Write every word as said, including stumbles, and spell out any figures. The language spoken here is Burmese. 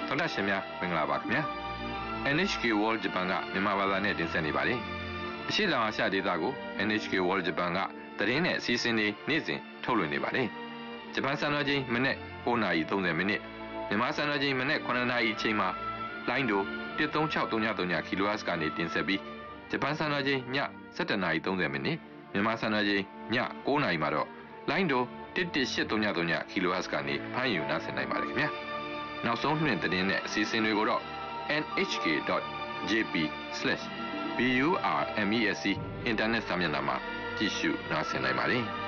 တော်တာရှင်များမင်္ဂလာပါခင်ဗျာ N H K World Japan ကမြန်မာဘာသာနဲ့တင်ဆက်နေပါတယ်အရှိတောင်အာရှဒေသကို N H K World Japan ကသတင်းနဲ့အစီအစဉ်တွေနေ့စဉ်ထုတ်လွှင့်နေပါတယ်ဂျပန်စံတော်ချိန်မနေ့၉နာရီ၃၀မိနစ်မြန်မာစံတော်ချိန်မနေ့9နာရီအချိန်မှာလိုင်းဒိုone three six three three three ကီလိုဟတ်ကနေတင်ဆက်ပြီးဂျပန်စံတော်ချိန်ညsevenနာရီ၃၀မိနစ်မြန်မာစံတော်ချိန်ည9နာရီမှာတော့လိုင်းဒိုone one eight three three threeကီလိုဟတ်ကနေဖမ်းယူနားဆင်နိုင်ပါတယ်ခင်ဗျာနောက်ဆုံးနှင့်သတင်းနဲ့အစီအစဉ်တွေကိုတော့ n h k dot j p slash b u r m e s c အင်တာနက်စာမျက်နှာမှာကြည့်ရှုနားဆင်နိုင်ပါတယ်